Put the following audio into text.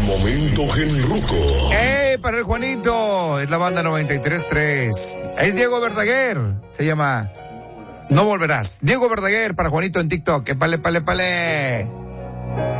momento Genruco. Para el Juanito, es la banda 93.3. Es Diego Verdaguer, se llama No Volverás. Diego Verdaguer para Juanito en TikTok. Pale.